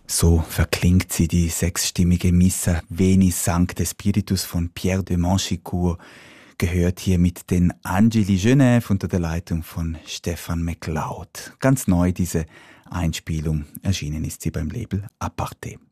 So verklingt sie, die sechsstimmige Missa Veni Sancte Spiritus von Pierre de Manchicourt, gehört hier mit den Angeli Genève unter der Leitung von Stefan MacLeod. Ganz neu diese Einspielung, erschienen ist sie beim Label Aparté.